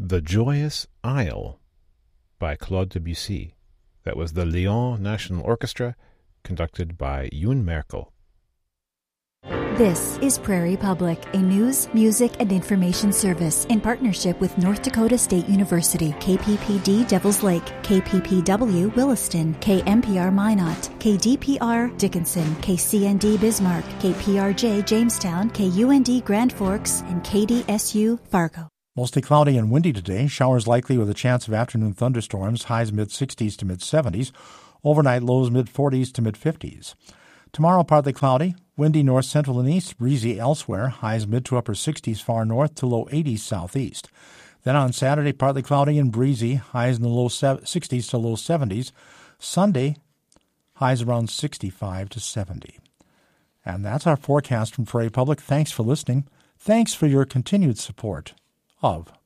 The Joyous Isle by Claude Debussy. That was the Lyon National Orchestra, conducted by Yoon Merkel. This is Prairie Public, a news, music, and information service in partnership with North Dakota State University, KPPD Devils Lake, KPPW Williston, KMPR Minot, KDPR Dickinson, KCND Bismarck, KPRJ Jamestown, KUND Grand Forks, and KDSU Fargo. Mostly cloudy and windy today. Showers likely with a chance of afternoon thunderstorms. Highs mid-60s to mid-70s. Overnight lows mid-40s to mid-50s. Tomorrow partly cloudy. Windy north, central, and east. Breezy elsewhere. Highs mid to upper 60s far north to low 80s southeast. Then on Saturday, partly cloudy and breezy. Highs in the low 60s to low 70s. Sunday, highs around 65 to 70. And that's our forecast from Prairie Public. Thanks for listening. Thanks for your continued support of